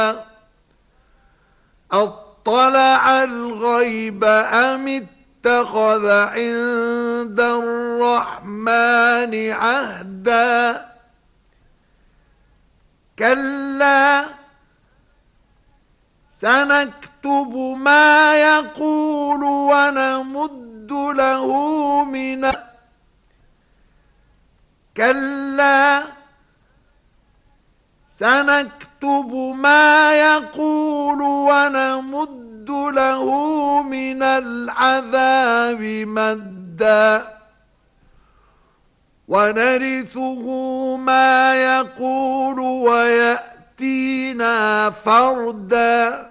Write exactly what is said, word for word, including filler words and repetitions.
أطلع الغيب أم اتخذ عند الرحمن عهدا كلا سنكتب ما يقول ونمد له من كلا سنكتب ما يقول ونمد له من العذاب مدا ونرثه ما يقول ويأتينا فردا